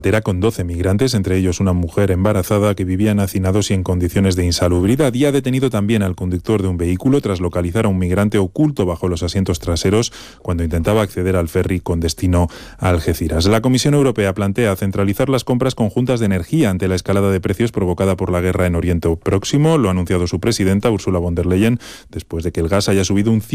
Era con 12 migrantes, entre ellos una mujer embarazada que vivía en hacinados y en condiciones de insalubridad, y ha detenido también al conductor de un vehículo tras localizar a un migrante oculto bajo los asientos traseros cuando intentaba acceder al ferry con destino a Algeciras. La Comisión Europea plantea centralizar las compras conjuntas de energía ante la escalada de precios provocada por la guerra en Oriente Próximo. Lo ha anunciado su presidenta, Ursula von der Leyen, después de que el gas haya subido un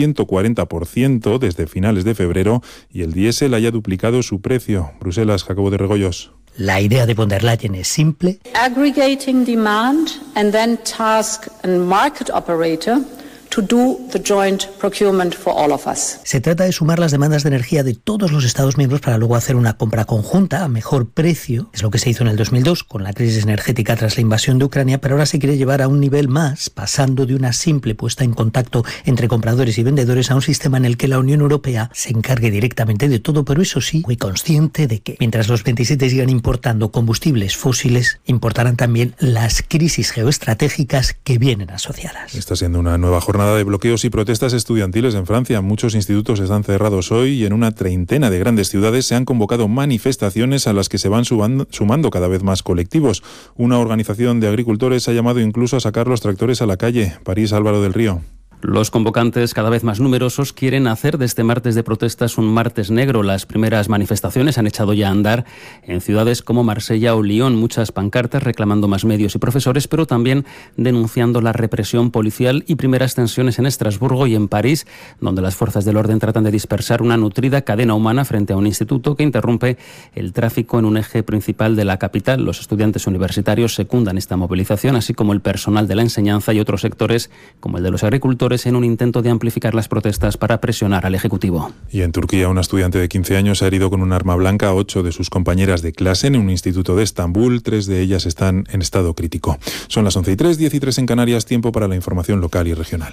140% desde finales de febrero y el diésel haya duplicado su precio. Bruselas, Jacobo de Regoyos. La idea de von der Leyen es simple. Aggregating demand and then task a market operator to do the joint procurement for all of us. Se trata de sumar las demandas de energía de todos los Estados miembros para luego hacer una compra conjunta a mejor precio. Es lo que se hizo en el 2002 con la crisis energética tras la invasión de Ucrania, pero ahora se quiere llevar a un nivel más, pasando de una simple puesta en contacto entre compradores y vendedores a un sistema en el que la Unión Europea se encargue directamente de todo, pero eso sí, muy consciente de que mientras los 27 sigan importando combustibles fósiles, importarán también las crisis geoestratégicas que vienen asociadas. Está siendo una nueva jornada de bloqueos y protestas estudiantiles en Francia. Muchos institutos están cerrados hoy y en una treintena de grandes ciudades se han convocado manifestaciones a las que se van sumando cada vez más colectivos. Una organización de agricultores ha llamado incluso a sacar los tractores a la calle. París, Álvaro del Río. Los convocantes, cada vez más numerosos, quieren hacer de este martes de protestas un martes negro. Las primeras manifestaciones han echado ya a andar en ciudades como Marsella o Lyon. Muchas pancartas reclamando más medios y profesores, pero también denunciando la represión policial y primeras tensiones en Estrasburgo y en París, donde las fuerzas del orden tratan de dispersar una nutrida cadena humana frente a un instituto que interrumpe el tráfico en un eje principal de la capital. Los estudiantes universitarios secundan esta movilización, así como el personal de la enseñanza y otros sectores, como el de los agricultores, en un intento de amplificar las protestas para presionar al Ejecutivo. Y en Turquía, una estudiante de 15 años ha herido con un arma blanca a 8 de sus compañeras de clase en un instituto de Estambul. 3 de ellas están en estado crítico. Son las 11:03, 10:03 en Canarias, tiempo para la información local y regional.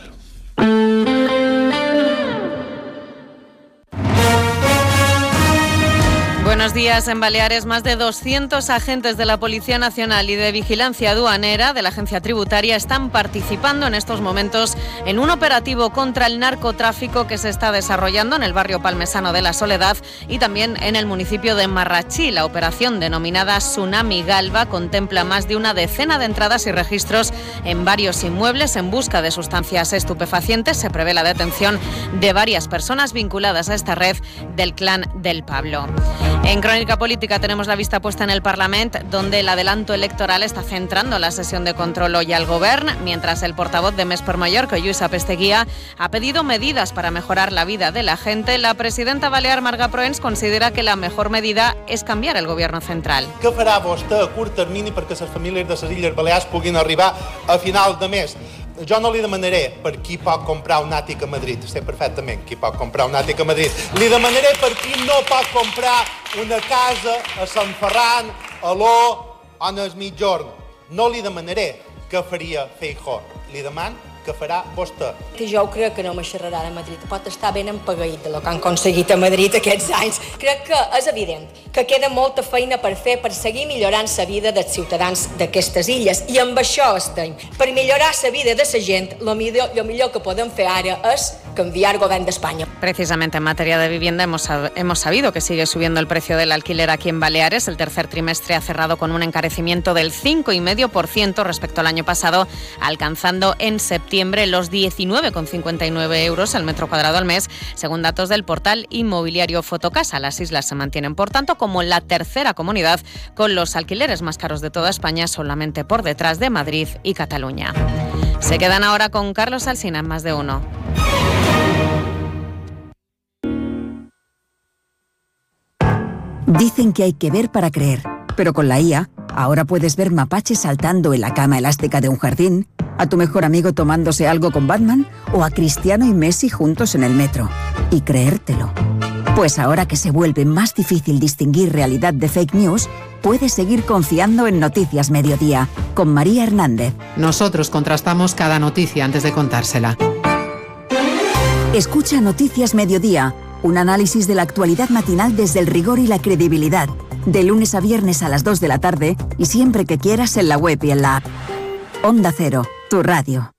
Buenos días. En Baleares, más de 200 agentes de la Policía Nacional y de Vigilancia Aduanera de la Agencia Tributaria están participando en estos momentos en un operativo contra el narcotráfico que se está desarrollando en el barrio palmesano de La Soledad y también en el municipio de Marratxí. La operación, denominada Tsunami Galva, contempla más de una decena de entradas y registros en varios inmuebles en busca de sustancias estupefacientes. Se prevé la detención de varias personas vinculadas a esta red del clan del Pablo. En Crónica Política tenemos la vista puesta en el Parlament, donde el adelanto electoral está centrando la sesión de control hoy al Govern, mientras el portavoz de Més per Mallorca, Lluís Apesteguía, ha pedido medidas para mejorar la vida de la gente. La presidenta balear, Marga Proens, considera que la mejor medida es cambiar el gobierno central. Què farà vostè a curt termini perquè les famílies de les Illes Balears puguin arribar a final de mes? Jo no li demanaré per qui pot comprar un àtic a Madrid, sé perfectament qui pot comprar un àtic a Madrid. Li demanaré per qui no pot comprar una casa a Sant Ferran, a l'O o en el Migjorn. No li demanaré què faria Feijóo, li deman què farà vostè. Jo crec que no me xerrarà de Madrid. Pot estar ben empaguit del que han aconseguit a Madrid aquests anys. Crec que és evident que queda molta feina per fer per seguir millorant la vida dels ciutadans d'aquestes illes. I amb això estem. Per millorar la vida de la gent, lo millor que podem fer ara és cambiar el govern d'Espanya. Precisamente en materia de vivienda hemos sabido que sigue subiendo el precio del alquiler aquí en Baleares. El tercer trimestre ha cerrado con un encarecimiento del 5,5% respecto al año pasado, alcanzando en septiembre los 19,59 euros el metro cuadrado al mes, según datos del portal inmobiliario Fotocasa. Las islas se mantienen, por tanto, como la tercera comunidad con los alquileres más caros de toda España, solamente por detrás de Madrid y Cataluña. Se quedan ahora con Carlos Alsina en Más de Uno. Dicen que hay que ver para creer, pero con la IA ahora puedes ver mapaches saltando en la cama elástica de un jardín, a tu mejor amigo tomándose algo con Batman o a Cristiano y Messi juntos en el metro. Y creértelo. Pues ahora que se vuelve más difícil distinguir realidad de fake news, puedes seguir confiando en Noticias Mediodía, con María Hernández. Nosotros contrastamos cada noticia antes de contársela. Escucha Noticias Mediodía, un análisis de la actualidad matinal desde el rigor y la credibilidad, de lunes a viernes a las 2 de la tarde y siempre que quieras en la web y en la app. Onda Cero, tu radio.